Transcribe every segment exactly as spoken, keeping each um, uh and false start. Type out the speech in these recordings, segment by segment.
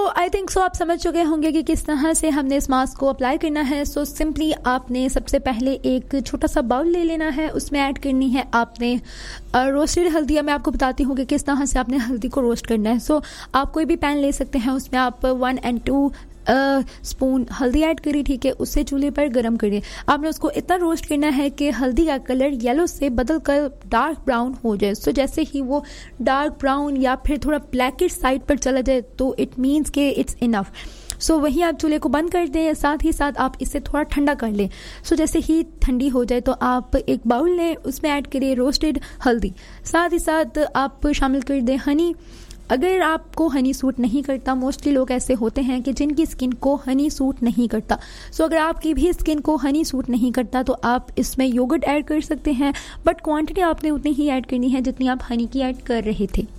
I think so आप समझ चुके होंगे कि किस तरह से हमने इस मास्क को अप्लाई करना है। सो so, सिंपली आपने सबसे पहले एक छोटा सा बाउल ले लेना है, उसमें ऐड करनी है आपने रोस्टेड हल्दी। मैं आपको बताती हूँ कि किस तरह से आपने हल्दी को रोस्ट करना है। सो so, आप कोई भी पैन ले सकते हैं, उसमें आप वन एंड टू स्पून हल्दी ऐड करिए, ठीक है। उससे चूल्हे पर गर्म करिए। आपने उसको इतना रोस्ट करना है कि हल्दी का कलर येलो से बदल कर डार्क ब्राउन हो जाए। सो so, जैसे ही वो डार्क ब्राउन या फिर थोड़ा ब्लैकिश साइड पर चला जाए तो इट मीन्स के इट्स इनफ। सो so, वहीं आप चूल्हे को बंद कर दें, साथ ही साथ आप इसे थोड़ा ठंडा कर लें। सो so, जैसे ही ठंडी हो जाए तो आप एक बाउल लें, उसमें ऐड करिए रोस्टेड हल्दी, साथ ही साथ आप शामिल कर दें हनी। अगर आपको हनी सूट नहीं करता, मोस्टली लोग ऐसे होते हैं कि जिनकी स्किन को हनी सूट नहीं करता। सो so, अगर आपकी भी स्किन को हनी सूट नहीं करता तो आप इसमें योगर्ट ऐड कर सकते हैं, बट क्वांटिटी आपने उतनी ही ऐड करनी है जितनी आप हनी की ऐड कर रहे थे।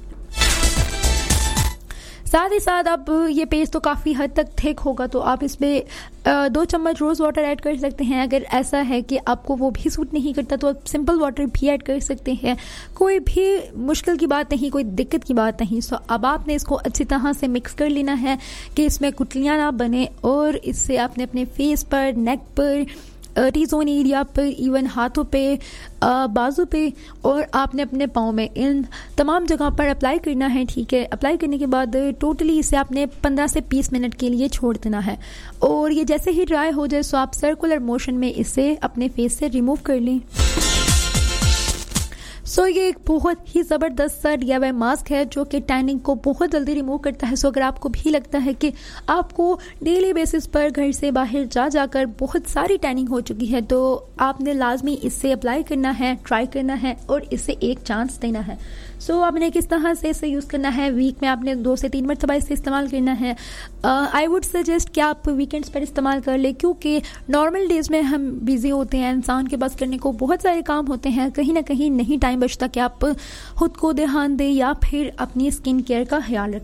साथ ही साथ अब ये पेस्ट तो काफ़ी हद तक थिक होगा, तो आप इसमें दो चम्मच रोज़ वाटर ऐड कर सकते हैं। अगर ऐसा है कि आपको वो भी सूट नहीं करता तो आप सिंपल वाटर भी ऐड कर सकते हैं। कोई भी मुश्किल की बात नहीं, कोई दिक्कत की बात नहीं। सो अब आपने इसको अच्छी तरह से मिक्स कर लेना है कि इसमें गुठलियाँ ना बने, और इससे आपने अपने फेस पर, नेक पर, टी जोन एरिया पर, इवन हाथों पे, बाजू पे, और आपने अपने पाँव में, इन तमाम जगह पर अप्लाई करना है, ठीक है। अप्लाई करने के बाद टोटली इसे आपने पंद्रह से बीस मिनट के लिए छोड़ देना है, और ये जैसे ही ड्राई हो जाए सो आप सर्कुलर मोशन में इसे अपने फेस से रिमूव कर लें। सो so, ये एक बहुत ही ज़बरदस्त सा डी आई वाई मास्क है जो कि टैनिंग को बहुत जल्दी रिमूव करता है। सो so, अगर आपको भी लगता है कि आपको डेली बेसिस पर घर से बाहर जा जाकर बहुत सारी टैनिंग हो चुकी है, तो आपने लाजमी इससे अप्लाई करना है, ट्राई करना है और इसे एक चांस देना है। सो so, आपने किस तरह से इसे यूज़ करना है, वीक में आपने दो से तीन मरतबा इसे इस्तेमाल करना है। आई वुड सजेस्ट कि आप वीकेंड्स पर इस्तेमाल कर लें, क्योंकि नॉर्मल डेज़ में हम बिज़ी होते हैं, इंसान के पास करने को बहुत सारे काम होते हैं, कहीं ना कहीं नहीं टाइम बचता कि आप खुद को ध्यान दें या फिर अपनी स्किन केयर का ख्याल रखें।